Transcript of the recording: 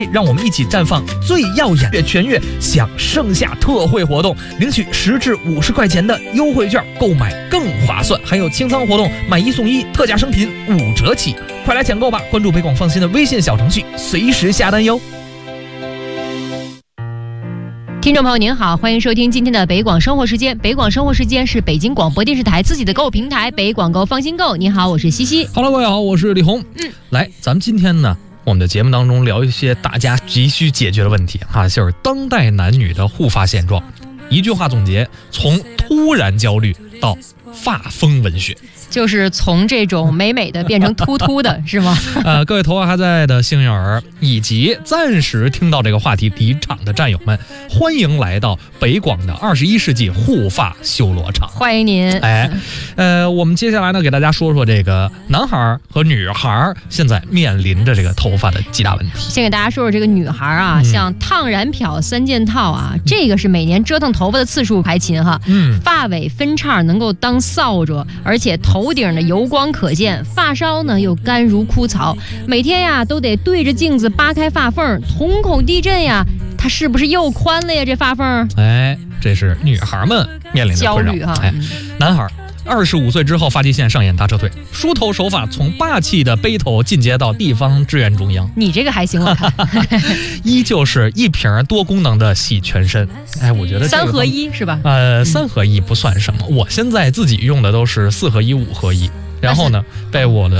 让我们一起绽放最耀眼的全月享盛夏特惠活动，领取10至50块钱的优惠券，购买更划算，还有清仓活动，买1送1，特价商品5折起，快来抢购吧！关注北广放心的微信小程序，随时下单哟。 听众朋友您好，欢迎收听今天的北广生活时间。北广生活时间是北京广播电视台自己的购物平台北广购放心购。你好，我是西西。 Hello， 各位好，我是李红。来，咱们今天呢，我们的节目当中聊一些大家急需解决的问题啊，就是当代男女的护发现状。一句话总结：从突然焦虑到发疯文学。 就是从这种美美的变成突突的是吗？ 各位头发还在的幸运儿，以及暂时听到这个话题第一场的战友们，欢迎来到北广的21世纪护发修罗场， 欢迎您。 我们接下来呢，给大家说说这个男孩和女孩现在面临着这个头发的几大问题。 先给大家说说这个女孩啊，像烫染漂3件套啊，这个是每年折腾头发的次数排勤哈。发尾分叉能够当扫帚，而且头顶的油光可见，发梢呢又干如枯草，每天呀都得对着镜子扒开发缝，瞳孔地震呀，它是不是又宽了呀？这发缝， 这是女孩们面临的困扰。 焦虑哈。 男孩25岁之后，发际线上演大撤退，梳头手法从霸气的背头进阶到地方支援中央。 你这个还行，我看依旧是一瓶多功能的洗全身。我觉得 3合1是吧 ？3合1不算什么，我现在自己用的都是4合1、5合1，然后呢，被我的